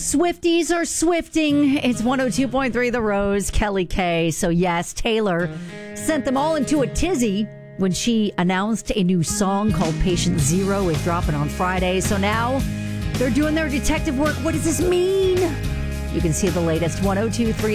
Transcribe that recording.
Swifties are swifting. It's 102.3 The Rose, Kelly K. So yes, Taylor sent them all into a tizzy when she announced a new song called Patient Zero is dropping on Friday. So now they're doing their detective work. What does this mean? You can see the latest 102.3